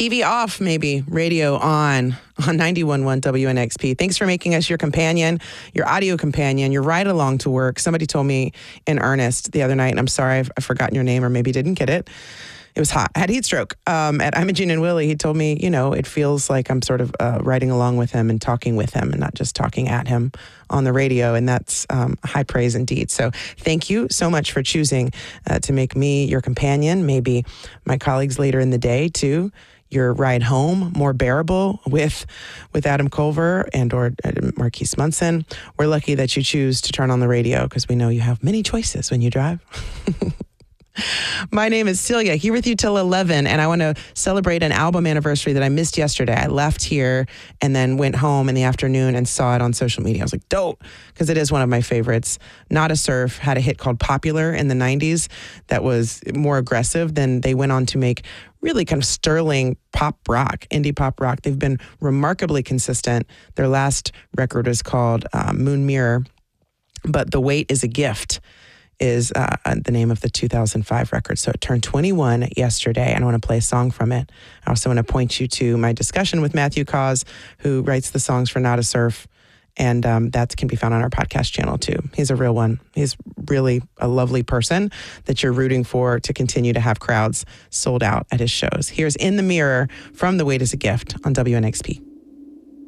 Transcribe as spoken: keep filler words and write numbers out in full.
T V off, maybe. Radio on, on ninety-one point one W N X P. Thanks for making us your companion, your audio companion, your ride along to work. Somebody told me in earnest the other night, and I'm sorry I've, I've forgotten your name or maybe didn't get it. It was hot. I had heat stroke. Um, at Imogene and Willie, he told me, you know, it feels like I'm sort of uh, riding along with him and talking with him and not just talking at him on the radio. And that's um, high praise indeed. So thank you so much for choosing uh, to make me your companion, maybe my colleagues later in the day too. Your ride home more bearable with with Adam Culver and or Marquise Munson. We're lucky that you choose to turn on the radio because we know you have many choices when you drive. My name is Celia, here with you till eleven, and I want to celebrate an album anniversary that I missed yesterday. I left here and then went home in the afternoon and saw it on social media. I was like, dope, because it is one of my favorites. Nada Surf had a hit called Popular in the nineties that was more aggressive than they went on to make really kind of sterling pop rock, indie pop rock. They've been remarkably consistent. Their last record was called uh, Moon Mirror, but The Wait is a Gift is uh, the name of the two thousand five record. So it turned twenty-one yesterday, and I want to play a song from it. I also want to point you to my discussion with Matthew Cause, who writes the songs for Nada Surf, and um, that can be found on our podcast channel too. He's a real one. He's really a lovely person that you're rooting for to continue to have crowds sold out at his shows. Here's In the Mirror from The Wait is a Gift on W N X P.